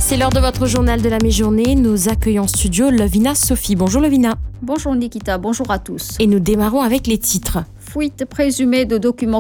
C'est l'heure de votre journal de la mi-journée. Nous accueillons en studio Lovina Sophie. Bonjour Lovina. Bonjour Nikita, bonjour à tous. Et nous démarrons avec les titres. Fuite présumée de documents